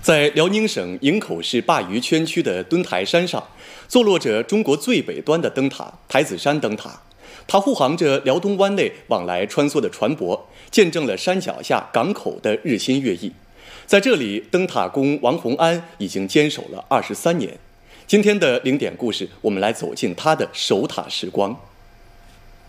在辽宁省营口市鲅鱼圈区的墩台山上，坐落着中国最北端的灯塔台子山灯塔。它护航着辽东湾内往来穿梭的船舶，见证了山脚下港口的日新月异。在这里，灯塔工王洪安已经坚守了23年。今天的零点故事，我们来走进他的守塔时光。